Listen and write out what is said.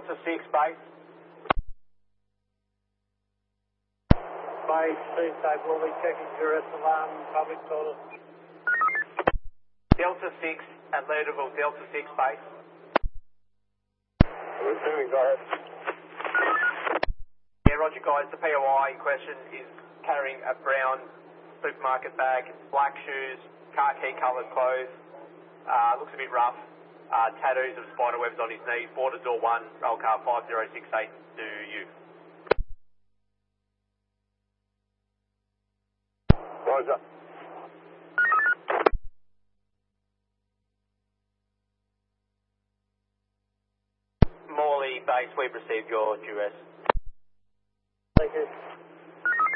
Delta 6 base. Base, Tuesday, will be checking Juris alarm, public toilet. Delta 6 at Leederville, Delta 6 base. Receiving, go ahead. Yeah, roger guys, the POI in question is carrying a brown supermarket bag, black shoes, khaki coloured clothes, looks a bit rough, tattoos of spider webs on his knees, border door 1, roll car 5068 to you. Roger. Morley base, we've received your duress. Thank you.